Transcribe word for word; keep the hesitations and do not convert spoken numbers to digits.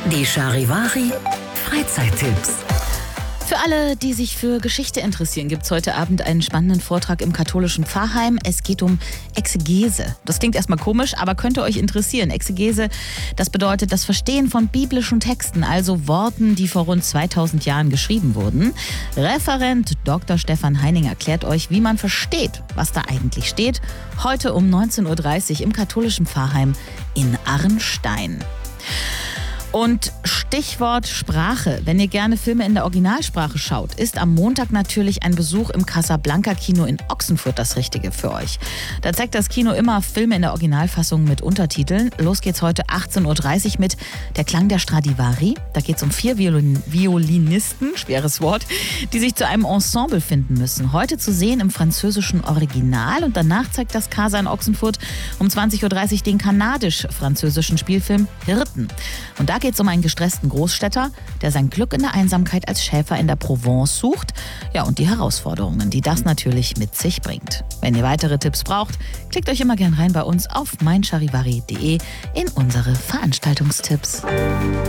Die Charivari Freizeittipps. Für alle, die sich für Geschichte interessieren, gibt es heute Abend einen spannenden Vortrag im katholischen Pfarrheim. Es geht um Exegese. Das klingt erstmal komisch, aber könnte euch interessieren. Exegese, das bedeutet das Verstehen von biblischen Texten, also Worten, die vor rund zweitausend Jahren geschrieben wurden. Referent Doktor Stefan Heining erklärt euch, wie man versteht, was da eigentlich steht. Heute um neunzehn Uhr dreißig im katholischen Pfarrheim in Arnstein. Und Stichwort Sprache. Wenn ihr gerne Filme in der Originalsprache schaut, ist am Montag natürlich ein Besuch im Casablanca-Kino in Ochsenfurt das Richtige für euch. Da zeigt das Kino immer Filme in der Originalfassung mit Untertiteln. Los geht's heute achtzehn Uhr dreißig mit Der Klang der Stradivari. Da geht's um vier Violin- Violinisten, schweres Wort, die sich zu einem Ensemble finden müssen. Heute zu sehen im französischen Original. Und danach zeigt das Casa in Ochsenfurt um zwanzig Uhr dreißig den kanadisch-französischen Spielfilm Hirten. Und da geht es um einen gestressten Großstädter, der sein Glück in der Einsamkeit als Schäfer in der Provence sucht. Ja, und die Herausforderungen, die das natürlich mit sich bringt. Wenn ihr weitere Tipps braucht, klickt euch immer gern rein bei uns auf mein charivari punkt de in unsere Veranstaltungstipps.